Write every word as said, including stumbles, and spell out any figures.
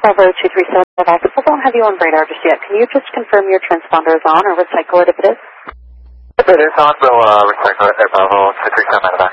Bravo two three seven, I still don't have you on radar just yet. Can you just confirm your transponder is on or recycle it if it is? If it is on, we'll uh, recycle it at Bravo two three seven.